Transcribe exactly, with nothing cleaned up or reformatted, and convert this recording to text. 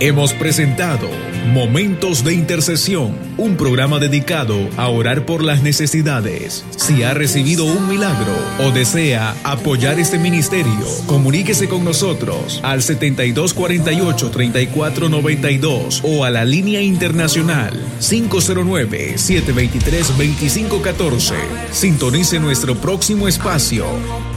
Hemos presentado Momentos de Intercesión, un programa dedicado a orar por las necesidades. Si ha recibido un milagro o desea apoyar este ministerio, comuníquese con nosotros al setenta y dos cuarenta y ocho, treinta y cuatro noventa y dos o a la línea internacional cinco cero nueve, siete dos tres, dos cinco uno cuatro. Sintonice nuestro próximo espacio